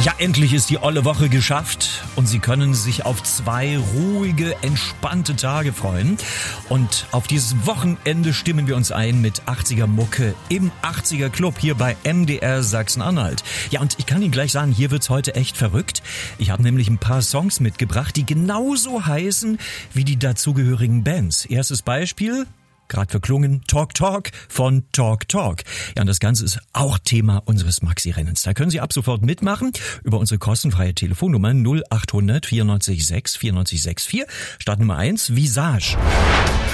Ja, endlich ist die olle Woche geschafft und Sie können sich auf 2 ruhige, entspannte Tage freuen. Und auf dieses Wochenende stimmen wir uns ein mit 80er Mucke im 80er Club hier bei MDR Sachsen-Anhalt. Ja, und ich kann Ihnen gleich sagen, hier wird's heute echt verrückt. Ich habe nämlich ein paar Songs mitgebracht, die genauso heißen wie die dazugehörigen Bands. Erstes Beispiel: gerade verklungen, Talk Talk von Talk Talk. Ja, und das Ganze ist auch Thema unseres Maxi-Rennens. Da können Sie ab sofort mitmachen über unsere kostenfreie Telefonnummer 0800 94 6 94 64. Startnummer 1, Visage.